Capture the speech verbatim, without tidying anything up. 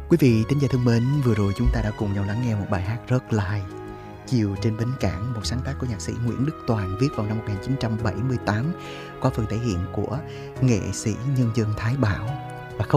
Quý vị thính giả thân mến, vừa rồi chúng ta đã cùng nhau lắng nghe một bài hát rất là hay, Chiều trên bến cảng, một sáng tác của nhạc sĩ Nguyễn Đức Toàn viết vào năm một nghìn chín trăm bảy mươi tám qua phần thể hiện của nghệ sĩ nhân dân Thái Bảo.